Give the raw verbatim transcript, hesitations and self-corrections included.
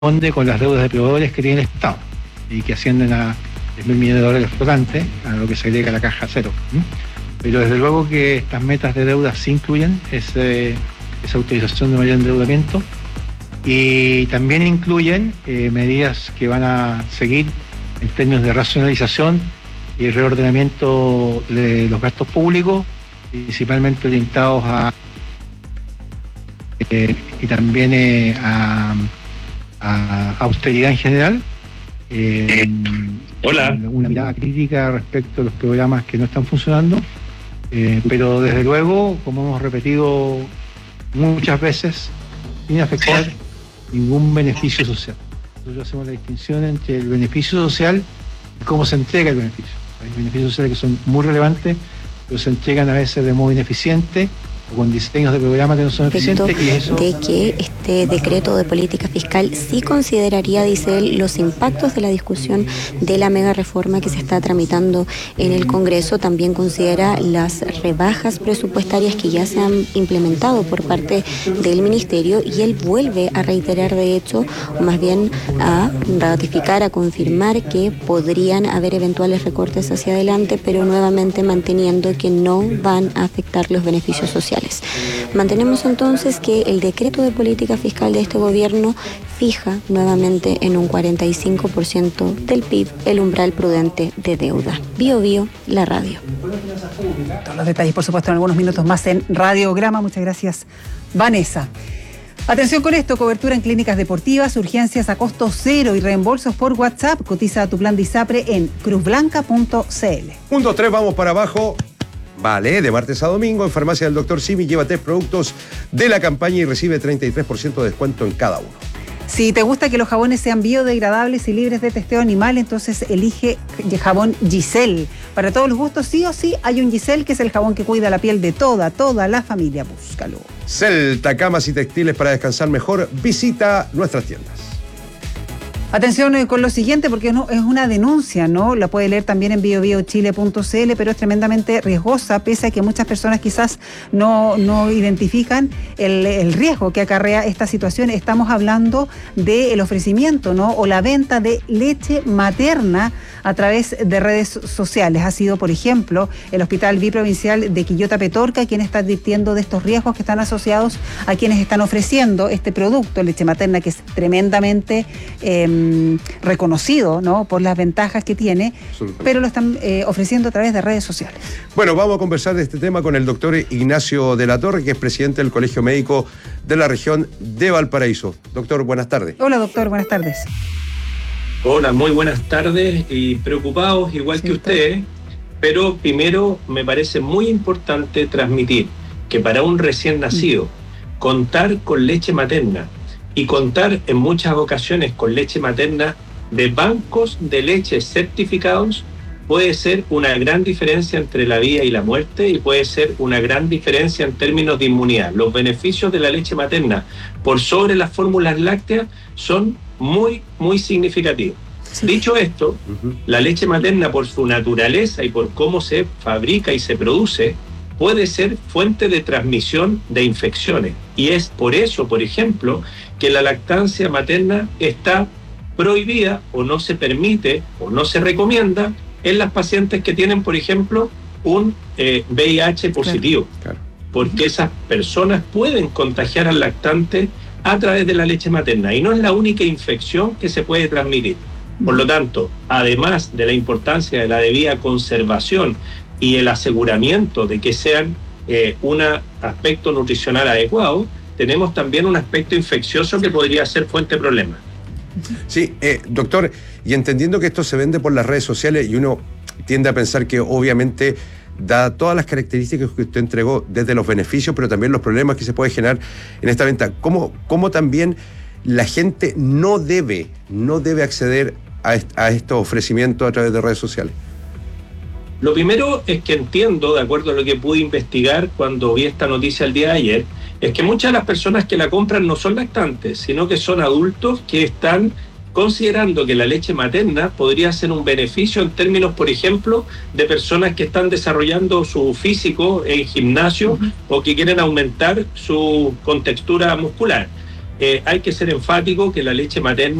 corresponde con las deudas de proveedores que tiene el Estado y que ascienden a diez mil millones de dólares flotantes, a lo que se agrega a la caja cero. Pero desde luego que estas metas de deuda sí incluyen ese, esa utilización de mayor endeudamiento y también incluyen eh, medidas que van a seguir en términos de racionalización y reordenamiento de los gastos públicos, principalmente orientados a eh, y también eh, a, a austeridad en general. Eh, Hola. Una mirada crítica respecto a los programas que no están funcionando, eh, pero desde luego, como hemos repetido muchas veces, sin afectar ningún beneficio social. Nosotros hacemos la distinción entre el beneficio social y cómo se entrega el beneficio. Hay beneficios sociales que son muy relevantes, pero se entregan a veces de modo ineficiente o con diseños de programas que no son eficientes. Y eso... de que este decreto de política fiscal sí consideraría, dice él, los impactos de la discusión de la mega reforma que se está tramitando en el Congreso. También considera las rebajas presupuestarias que ya se han implementado por parte del Ministerio, y él vuelve a reiterar, de hecho, o más bien a ratificar, a confirmar que podrían haber eventuales recortes hacia adelante, pero nuevamente manteniendo que no van a afectar los beneficios sociales. Mantenemos entonces que el decreto de política fiscal de este gobierno fija nuevamente en un cuarenta y cinco por ciento del P I B el umbral prudente de deuda. Bio Bio, la radio. Todos los detalles, por supuesto, en algunos minutos más en Radiograma. Muchas gracias, Vanessa. Atención con esto: cobertura en clínicas deportivas, urgencias a costo cero y reembolsos por WhatsApp. Cotiza tu plan de ISAPRE en cruz blanca punto c l. Un, dos, tres, vamos para abajo. Vale, de martes a domingo en Farmacia del Doctor Simi lleva tres productos de la campaña y recibe treinta y tres por ciento de descuento en cada uno. Si te gusta que los jabones sean biodegradables y libres de testeo animal, entonces elige jabón Giselle. Para todos los gustos, sí o sí, hay un Giselle, que es el jabón que cuida la piel de toda, toda la familia. Búscalo. Celta, camas y textiles para descansar mejor. Visita nuestras tiendas. Atención eh, con lo siguiente, porque no, es una denuncia, ¿no? La puede leer también en bio bio chile punto c l, pero es tremendamente riesgosa, pese a que muchas personas quizás no, no identifican el, el riesgo que acarrea esta situación. Estamos hablando del ofrecimiento, ¿no? O la venta de leche materna a través de redes sociales. Ha sido, por ejemplo, el Hospital Biprovincial de Quillota Petorca quien está advirtiendo de estos riesgos que están asociados a quienes están ofreciendo este producto, leche materna, que es tremendamente eh, reconocido, ¿no? Por las ventajas que tiene, pero lo están eh, ofreciendo a través de redes sociales. Bueno, vamos a conversar de este tema con el doctor Ignacio de la Torre, que es presidente del Colegio Médico de la región de Valparaíso. Doctor, buenas tardes. Hola, doctor, buenas tardes. Hola, muy buenas tardes, y preocupados igual sí, que ustedes, pero primero me parece muy importante transmitir que para un recién nacido, mm. contar con leche materna y contar en muchas ocasiones con leche materna de bancos de leche certificados puede ser una gran diferencia entre la vida y la muerte, y puede ser una gran diferencia en términos de inmunidad. Los beneficios de la leche materna por sobre las fórmulas lácteas son muy, muy significativos. Sí. Dicho esto, uh-huh. la leche materna, por su naturaleza y por cómo se fabrica y se produce, puede ser fuente de transmisión de infecciones. Y es por eso, por ejemplo, que la lactancia materna está prohibida o no se permite o no se recomienda en las pacientes que tienen, por ejemplo, un eh, V I H positivo. Claro, claro. Porque esas personas pueden contagiar al lactante a través de la leche materna y no es la única infección que se puede transmitir. Por lo tanto, además de la importancia de la debida conservación y el aseguramiento de que sean eh, un aspecto nutricional adecuado, tenemos también un aspecto infeccioso que podría ser fuente de problemas. Sí, eh, doctor, y entendiendo que esto se vende por las redes sociales y uno tiende a pensar que obviamente da todas las características que usted entregó, desde los beneficios, pero también los problemas que se puede generar en esta venta, ¿cómo, cómo también la gente no debe, no debe acceder a, est- a estos ofrecimientos a través de redes sociales? Lo primero es que entiendo, de acuerdo a lo que pude investigar cuando vi esta noticia el día de ayer, es que muchas de las personas que la compran no son lactantes, sino que son adultos que están considerando que la leche materna podría ser un beneficio en términos, por ejemplo, de personas que están desarrollando su físico en gimnasio uh-huh. o que quieren aumentar su contextura muscular. eh, hay que ser enfático que la leche materna